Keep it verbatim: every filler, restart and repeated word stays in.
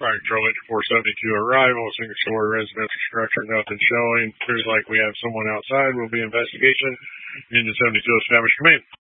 Fire control at four seventy-two arrival, single story residential structure, nothing showing. Appears like we have someone outside. Will be investigation into seventy-two established command.